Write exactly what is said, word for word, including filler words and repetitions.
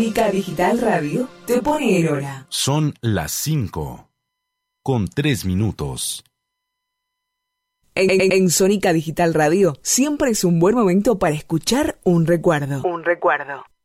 Sónica Digital Radio te pone en hora. Son las cinco, con tres minutos. En, en, en Sónica Digital Radio siempre es un buen momento para escuchar un recuerdo. Un recuerdo.